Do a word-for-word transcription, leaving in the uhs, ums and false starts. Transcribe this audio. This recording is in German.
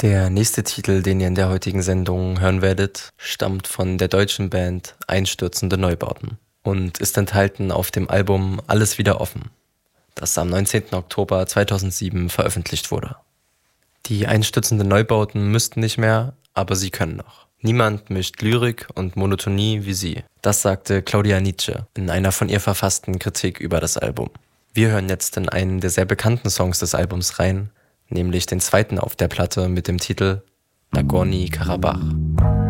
Der nächste Titel, den ihr in der heutigen Sendung hören werdet, stammt von der deutschen Band Einstürzende Neubauten und ist enthalten auf dem Album Alles wieder offen, das am neunzehnten Oktober zweitausendsieben veröffentlicht wurde. Die Einstürzende Neubauten müssten nicht mehr, aber sie können noch. Niemand mischt Lyrik und Monotonie wie sie. Das sagte Claudia Nitzsche in einer von ihr verfassten Kritik über das Album. Wir hören jetzt in einen der sehr bekannten Songs des Albums rein, nämlich den zweiten auf der Platte mit dem Titel Nagorny Karabach.